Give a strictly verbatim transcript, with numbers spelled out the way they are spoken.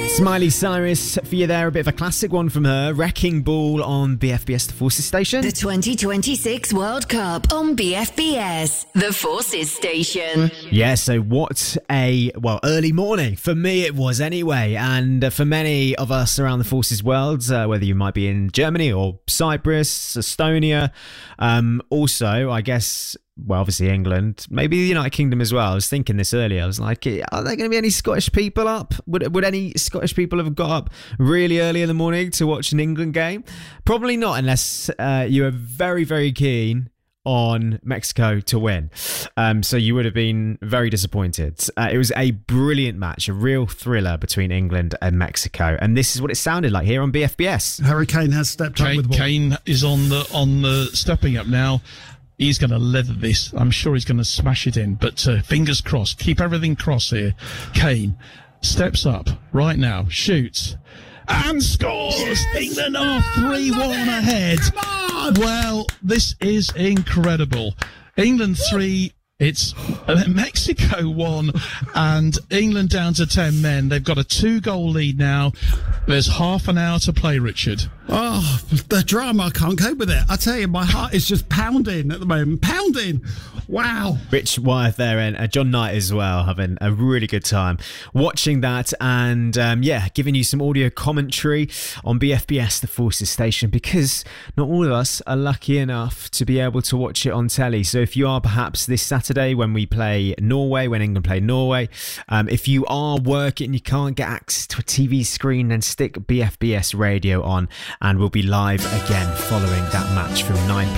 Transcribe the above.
Miley Cyrus for you there, a bit of a classic one from her, Wrecking Ball on B F B S The Forces station. The twenty twenty-six World Cup on B F B S The Forces station. Yeah, so what a, well, early morning. For me it was anyway, and uh, for many of us around the Forces world, uh, whether you might be in Germany or Cyprus, Estonia, um, also, I guess, well, obviously England, maybe the United Kingdom as well. I was thinking this earlier. I was like, are there going to be any Scottish people up? Would would any Scottish people have got up really early in the morning to watch an England game? Probably not, unless uh, you were very, very keen on Mexico to win. Um, so you would have been very disappointed. Uh, it was a brilliant match, a real thriller between England and Mexico. And this is what it sounded like here on B F B S. Harry Kane has stepped Kane, up with the ball. Kane is on the on the stepping up now. He's going to leather this. I'm sure he's going to smash it in. But uh, fingers crossed. Keep everything crossed here. Kane steps up right now, shoots, and scores. Yes! England are three one ahead. Well, this is incredible. England three. It's uh, Mexico one and England down to ten men. They've got a two-goal lead now. There's half an hour to play, Richard. Oh, the drama, I can't cope with it. I tell you, my heart is just pounding at the moment. Pounding. Wow. Rich Wyeth there and uh, John Knight as well, having a really good time watching that, and um, yeah, giving you some audio commentary on B F B S The Forces station, because not all of us are lucky enough to be able to watch it on telly. So if you are perhaps this Saturday when we play Norway, when England play Norway, um, if you are working and you can't get access to a T V screen, then stick B F B S radio on and we'll be live again following that match from nine p.m.